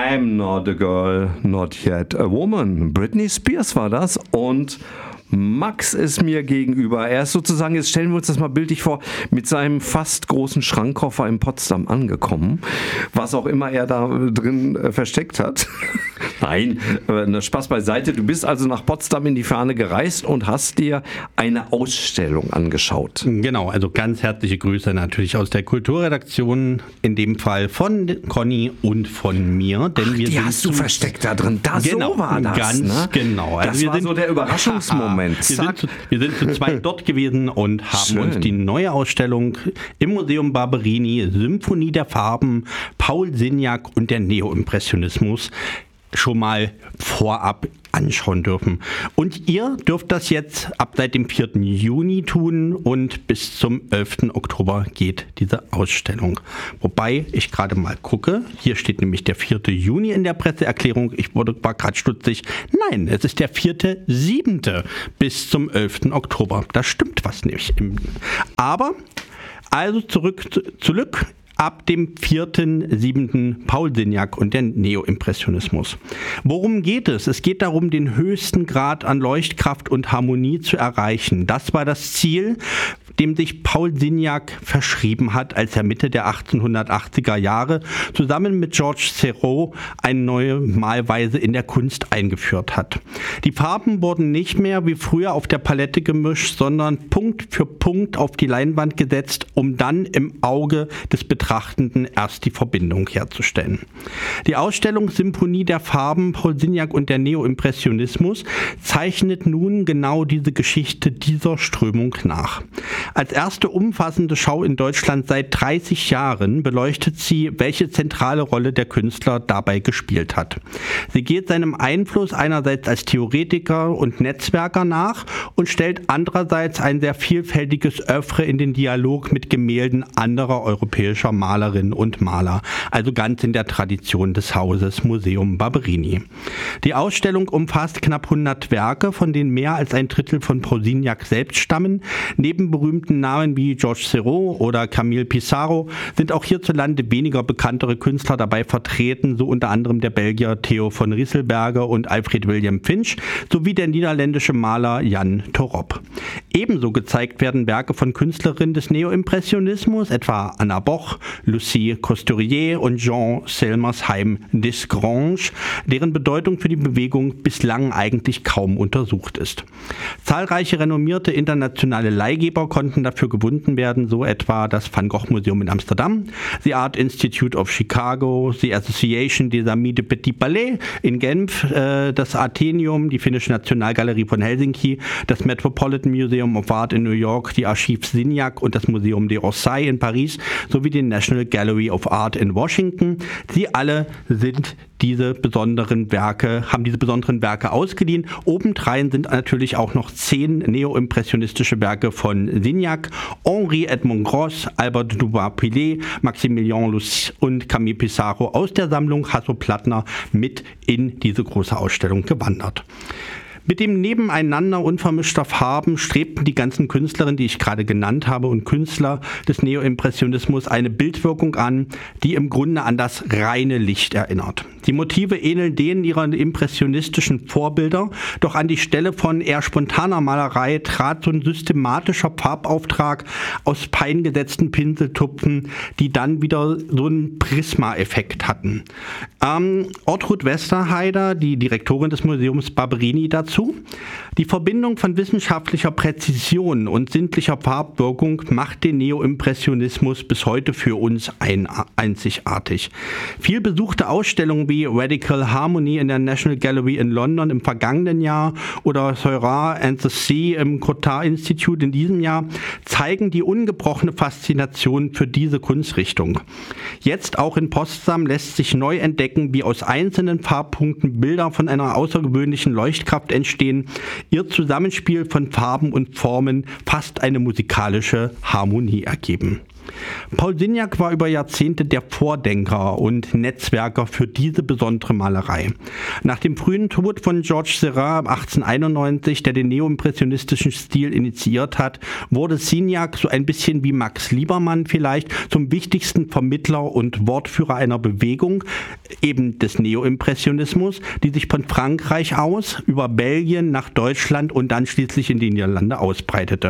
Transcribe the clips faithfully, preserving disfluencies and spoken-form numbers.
I'm not a girl, not yet a woman. Britney Spears war das und Max ist mir gegenüber. Er ist sozusagen, jetzt stellen wir uns das mal bildlich vor, mit seinem fast großen Schrankkoffer in Potsdam angekommen. Was auch immer er da drin äh, versteckt hat. Nein, äh, Spaß beiseite. Du bist also nach Potsdam in die Ferne gereist und hast dir eine Ausstellung angeschaut. Genau, also ganz herzliche Grüße natürlich aus der Kulturredaktion, in dem Fall von Conny und von mir. Denn Ach, wir die sind hast du versteckt da drin. Da genau, so war das. Ganz ne? genau. Also das wir war sind, so der Überraschungsmoment. Wir sind, zu, wir sind zu zweit dort gewesen und haben Schön. uns die neue Ausstellung im Museum Barberini, Symphonie der Farben, Paul Signac und der Neoimpressionismus schon mal vorab anschauen dürfen. Und ihr dürft das jetzt ab seit dem vierten Juni tun und bis zum elften Oktober geht diese Ausstellung. Wobei ich gerade mal gucke, hier steht nämlich der vierte Juni in der Presseerklärung. Ich wurde war gerade stutzig. Nein, es ist der vierte siebte bis zum elften Oktober. Da stimmt was nicht. Aber, also zurück, zurück ab dem vierten siebten Paul Signac und der Neoimpressionismus. Worum geht es? Es geht darum, den höchsten Grad an Leuchtkraft und Harmonie zu erreichen. Das war das Ziel, dem sich Paul Signac verschrieben hat, als er Mitte der achtzehnhundertachtziger Jahre zusammen mit Georges Seurat eine neue Malweise in der Kunst eingeführt hat. Die Farben wurden nicht mehr wie früher auf der Palette gemischt, sondern Punkt für Punkt auf die Leinwand gesetzt, um dann im Auge des Betrachtenden erst die Verbindung herzustellen. Die Ausstellung Symphonie der Farben, Paul Signac und der Neoimpressionismus zeichnet nun genau diese Geschichte dieser Strömung nach. Als erste umfassende Schau in Deutschland seit dreißig Jahren beleuchtet sie, welche zentrale Rolle der Künstler dabei gespielt hat. Sie geht seinem Einfluss einerseits als Theoretiker und Netzwerker nach und stellt andererseits ein sehr vielfältiges Oeuvre in den Dialog mit Gemälden anderer europäischer Malerinnen und Maler, also ganz in der Tradition des Hauses Museum Barberini. Die Ausstellung umfasst knapp hundert Werke, von denen mehr als ein Drittel von Paul Signac selbst stammen. Neben berühmten Namen wie Georges Seurat oder Camille Pissarro sind auch hierzulande weniger bekanntere Künstler dabei vertreten, so unter anderem der Belgier Theo von Rieselberger und Alfred William Finch sowie der niederländische Maler Jan Torop. Ebenso gezeigt werden Werke von Künstlerinnen des Neoimpressionismus, etwa Anna Boch, Lucie Couturier und Jean Selmersheim Desgrange, deren Bedeutung für die Bewegung bislang eigentlich kaum untersucht ist. Zahlreiche renommierte internationale Leihgeber konnten dafür gebunden werden, so etwa das Van Gogh Museum in Amsterdam, the Art Institute of Chicago, the Association des Amis de Petit Palais in Genf, äh, das Atheneum, die finnische Nationalgalerie von Helsinki, das Metropolitan Museum of Art in New York, die Archives Signac und das Museum de Orsay in Paris sowie die National Gallery of Art in Washington. Sie alle sind diese besonderen Werke, haben diese besonderen Werke ausgeliehen. Obendrein sind natürlich auch noch zehn neoimpressionistische Werke von Signac, Henri Edmond Gross, Albert Dubois-Pillet, Maximilien Luce und Camille Pissarro aus der Sammlung Hasso-Plattner mit in diese große Ausstellung gewandert. Mit dem Nebeneinander unvermischter Farben strebten die ganzen Künstlerinnen, die ich gerade genannt habe, und Künstler des Neoimpressionismus eine Bildwirkung an, die im Grunde an das reine Licht erinnert. Die Motive ähneln denen ihrer impressionistischen Vorbilder, doch an die Stelle von eher spontaner Malerei trat so ein systematischer Farbauftrag aus peingesetzten Pinseltupfen, die dann wieder so einen Prisma-Effekt hatten. Ähm, Ortrud Westerheider, die Direktorin des Museums Barberini, dazu: Die Verbindung von wissenschaftlicher Präzision und sinnlicher Farbwirkung macht den Neoimpressionismus bis heute für uns ein, einzigartig. Viel besuchte Ausstellungen wie Radical Harmony in der National Gallery in London im vergangenen Jahr oder Seurat and the Sea im Cotard Institute in diesem Jahr zeigen die ungebrochene Faszination für diese Kunstrichtung. Jetzt auch in Potsdam lässt sich neu entdecken, wie aus einzelnen Farbpunkten Bilder von einer außergewöhnlichen Leuchtkraft entstehen. Ihr Zusammenspiel von Farben und Formen fast eine musikalische Harmonie ergeben. Paul Signac war über Jahrzehnte der Vordenker und Netzwerker für diese besondere Malerei. Nach dem frühen Tod von Georges Seurat achtzehnhunderteinundneunzig, der den neoimpressionistischen Stil initiiert hat, wurde Signac so ein bisschen wie Max Liebermann vielleicht zum wichtigsten Vermittler und Wortführer einer Bewegung, eben des Neoimpressionismus, die sich von Frankreich aus über Belgien nach Deutschland und dann schließlich in die Niederlande ausbreitete.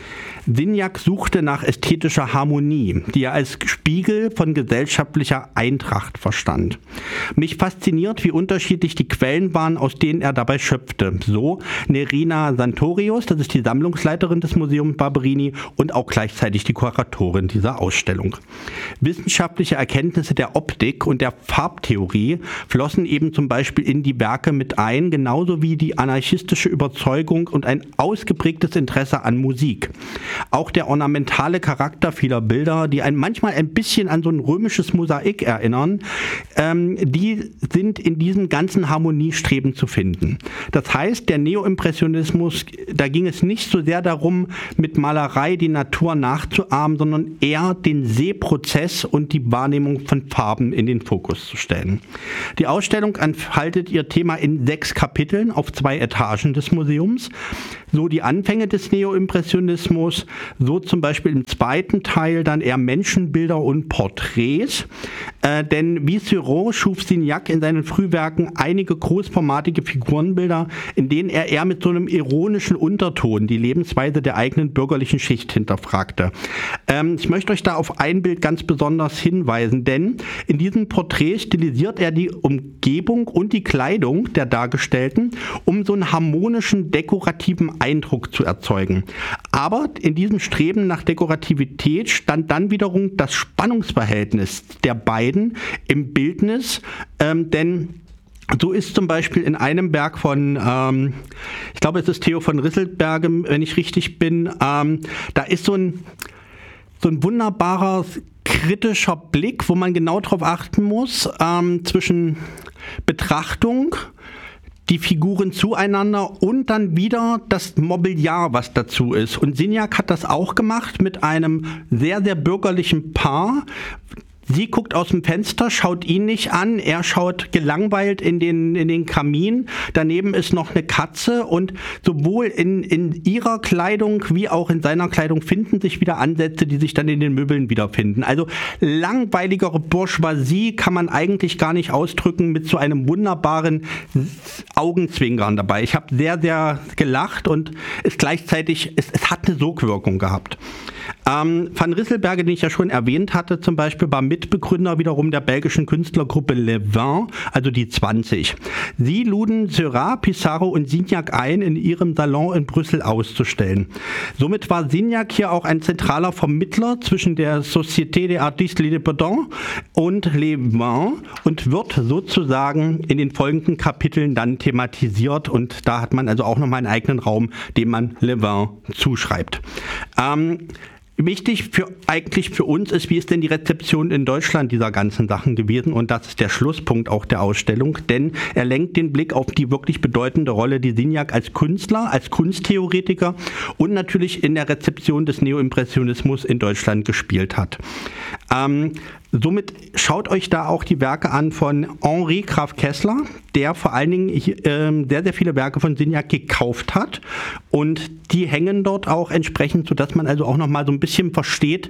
Signac suchte nach ästhetischer Harmonie, die er als Spiegel von gesellschaftlicher Eintracht verstand. Mich fasziniert, wie unterschiedlich die Quellen waren, aus denen er dabei schöpfte. So Nerina Santorius, das ist die Sammlungsleiterin des Museums Barberini und auch gleichzeitig die Kuratorin dieser Ausstellung. Wissenschaftliche Erkenntnisse der Optik und der Farbtheorie flossen eben zum Beispiel in die Werke mit ein, genauso wie die anarchistische Überzeugung und ein ausgeprägtes Interesse an Musik. Auch der ornamentale Charakter vieler Bilder, die einen manchmal ein bisschen an so ein römisches Mosaik erinnern, ähm, die sind in diesem ganzen Harmoniestreben zu finden. Das heißt, der Neoimpressionismus, da ging es nicht so sehr darum, mit Malerei die Natur nachzuahmen, sondern eher den Sehprozess und die Wahrnehmung von Farben in den Fokus zu stellen. Die Ausstellung entfaltet ihr Thema in sechs Kapiteln auf zwei Etagen des Museums. So die Anfänge des Neoimpressionismus, so zum Beispiel im zweiten Teil dann eher Menschenbilder und Porträts. Äh, denn wie Seurat schuf Signac in seinen Frühwerken einige großformatige Figurenbilder, in denen er eher mit so einem ironischen Unterton die Lebensweise der eigenen bürgerlichen Schicht hinterfragte. Ähm, ich möchte euch da auf ein Bild ganz besonders hinweisen, denn in diesem Porträt stilisiert er die Umgebung und die Kleidung der Dargestellten, um so einen harmonischen, dekorativen Eindruck zu erzeugen. Aber in diesem Streben nach Dekorativität stand dann wiederum das Spannungsverhältnis der beiden im Bildnis, ähm, denn so ist zum Beispiel in einem Werk von, ähm, ich glaube es ist Theo von Risselberghe, wenn ich richtig bin, ähm, da ist so ein, so ein wunderbarer kritischer Blick, wo man genau darauf achten muss, ähm, zwischen Betrachtung, die Figuren zueinander und dann wieder das Mobiliar, was dazu ist. Und Signac hat das auch gemacht mit einem sehr, sehr bürgerlichen Paar. Sie guckt aus dem Fenster, schaut ihn nicht an, er schaut gelangweilt in den, in den Kamin. Daneben ist noch eine Katze und sowohl in, in ihrer Kleidung wie auch in seiner Kleidung finden sich wieder Ansätze, die sich dann in den Möbeln wiederfinden. Also langweiligere Bourgeoisie kann man eigentlich gar nicht ausdrücken mit so einem wunderbaren Augenzwinkern dabei. Ich habe sehr, sehr gelacht und es gleichzeitig, es, es hat eine Sogwirkung gehabt. Ähm, Van Risselberghe, den ich ja schon erwähnt hatte, zum Beispiel war Mitbegründer wiederum der belgischen Künstlergruppe Le Vin, also die zwanzig. Sie luden Seurat, Pissarro und Signac ein, in ihrem Salon in Brüssel auszustellen. Somit war Signac hier auch ein zentraler Vermittler zwischen der Société des Artistes Indépendants und Le Vin und wird sozusagen in den folgenden Kapiteln dann thematisiert und da hat man also auch nochmal einen eigenen Raum, dem man Le Vin zuschreibt. Ähm, Wichtig für eigentlich für uns ist, wie ist denn die Rezeption in Deutschland dieser ganzen Sachen gewesen? Und das ist der Schlusspunkt auch der Ausstellung, denn er lenkt den Blick auf die wirklich bedeutende Rolle, die Signac als Künstler, als Kunsttheoretiker und natürlich in der Rezeption des Neoimpressionismus in Deutschland gespielt hat. Ähm, Somit schaut euch da auch die Werke an von Henri Graf Kessler, der vor allen Dingen äh, sehr, sehr viele Werke von Signac gekauft hat. Und die hängen dort auch entsprechend, sodass man also auch nochmal so ein bisschen versteht,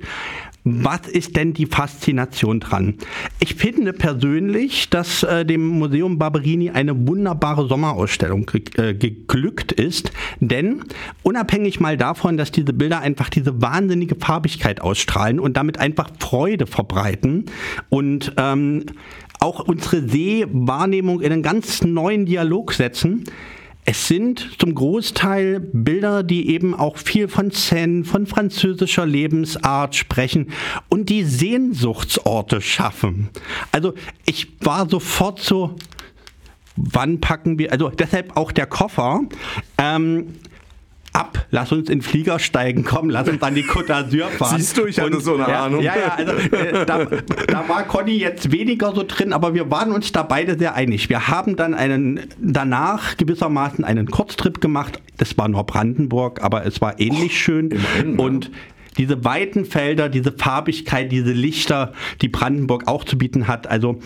was ist denn die Faszination dran? Ich finde persönlich, dass äh, dem Museum Barberini eine wunderbare Sommerausstellung ge- äh, geglückt ist, denn unabhängig mal davon, dass diese Bilder einfach diese wahnsinnige Farbigkeit ausstrahlen und damit einfach Freude verbreiten und ähm, auch unsere Sehwahrnehmung in einen ganz neuen Dialog setzen, es sind zum Großteil Bilder, die eben auch viel von Zen, von französischer Lebensart sprechen und die Sehnsuchtsorte schaffen. Also ich war sofort so, wann packen wir, also deshalb auch der Koffer, ähm, ab, lass uns in den Flieger steigen, komm, lass uns an die Côte d'Azur fahren. Siehst du, ich hatte und, so eine ja, Ahnung. Ja, ja, also äh, da, da war Conny jetzt weniger so drin, aber wir waren uns da beide sehr einig. Wir haben dann einen, danach gewissermaßen einen Kurztrip gemacht, das war nur Brandenburg, aber es war ähnlich oh, schön und diese weiten Felder, diese Farbigkeit, diese Lichter, die Brandenburg auch zu bieten hat. Also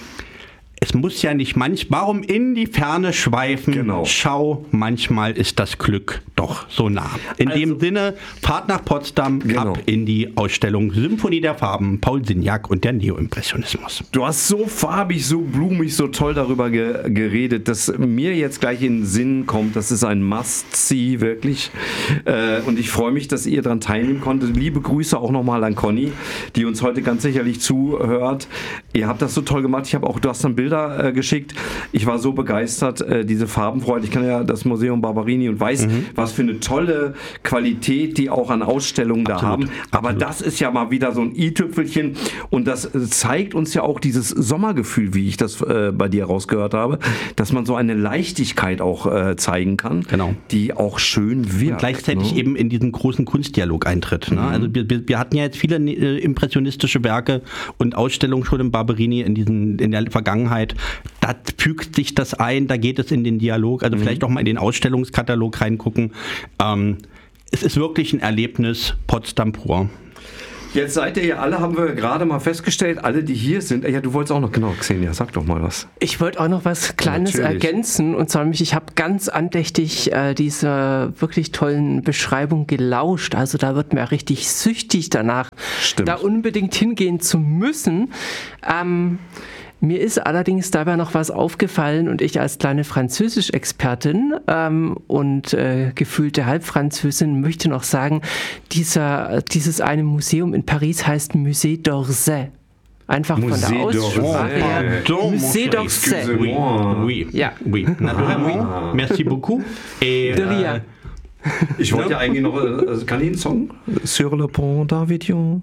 es muss ja nicht manch, warum in die Ferne schweifen? Genau. Schau, manchmal ist das Glück doch so nah. In Also, dem Sinne, fahrt nach Potsdam, genau. ab in die Ausstellung Symphonie der Farben, Paul Signac und der Neoimpressionismus. Du hast so farbig, so blumig, so toll darüber ge- geredet, dass mir jetzt gleich in den Sinn kommt, das ist ein Must-See, wirklich. Äh, und ich freue mich, dass ihr daran teilnehmen konntet. Liebe Grüße auch nochmal an Conny, die uns heute ganz sicherlich zuhört. Ihr habt das so toll gemacht. Ich habe auch, du hast dann Bilder äh, geschickt. Ich war so begeistert, äh, diese Farbenfreude. Ich kenne ja das Museum Barberini und weiß, mhm. was für eine tolle Qualität die auch an Ausstellungen da Absolut. haben. Aber Absolut. das ist ja mal wieder so ein i-Tüpfelchen und das zeigt uns ja auch dieses Sommergefühl, wie ich das äh, bei dir rausgehört habe, dass man so eine Leichtigkeit auch äh, zeigen kann, Genau. die auch schön wirkt. Und gleichzeitig ne? eben in diesen großen Kunstdialog eintritt. Ne? Mhm. Also wir, wir, wir hatten ja jetzt viele äh, impressionistische Werke und Ausstellungen schon im Barberini in, diesen, in der Vergangenheit. Da fügt sich das ein, da geht es in den Dialog, also mhm. vielleicht auch mal in den Ausstellungskatalog reingucken. Ähm, es ist wirklich ein Erlebnis, Potsdam pur. Jetzt seid ihr ja alle, haben wir gerade mal festgestellt, alle, die hier sind. Ja, du wolltest auch noch, genau, Xenia, sag doch mal was. Ich wollte auch noch was Kleines Natürlich. ergänzen. Und zwar, ich habe ganz andächtig äh, dieser wirklich tollen Beschreibung gelauscht. Also da wird mir richtig süchtig danach, Stimmt. da unbedingt hingehen zu müssen. Ähm, Mir ist allerdings dabei noch was aufgefallen und ich als kleine Französisch-Expertin ähm, und äh, gefühlte Halbfranzösin möchte noch sagen, dieser, dieses eine Museum in Paris heißt Musée d'Orsay. Einfach Musée von der Aussprache d'Orsay. her. Pardon, Musée mon d'Orsay. cher. Oui, oui, Ja. oui. Naturellement. Merci beaucoup. Et, De rien. äh, Ich wollte ja eigentlich noch, äh, kann ich einen Song? Sur le pont d'Avignon.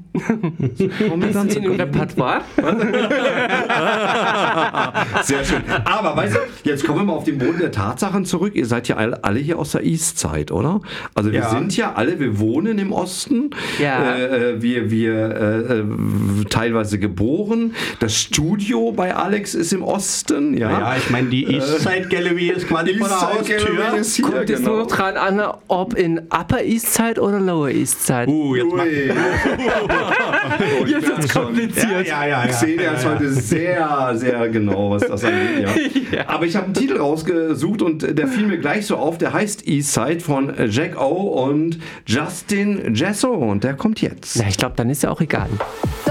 Ist in dem Repertoire? Sehr schön. Aber weißt du, jetzt kommen wir mal auf den Boden der Tatsachen zurück. Ihr seid ja alle, alle hier aus der East-Side, oder? Also wir Ja. sind ja alle, wir wohnen im Osten. Ja. Äh, wir wir äh, äh, teilweise geboren. Das Studio bei Alex ist im Osten. Ja, ja, ich meine, die East Side Gallery ist quasi vor der East Side Gallery Haustür. ist hier, Kommt es genau. nur dran an, ob in Upper East Side oder Lower East Side. Uh, jetzt mal. Ui. Oh, ich Jetzt merk wird's schon. kompliziert. Ja, ja, ja. Ich sehe ja, jetzt ja. heute sehr, sehr genau, was das angeht. Ja. Ja. Aber ich habe einen Titel rausgesucht und der fiel mir gleich so auf. Der heißt Eastside von Jack O. und Justin Jesso. Und der kommt jetzt. Na, ich glaube, dann ist ja auch egal.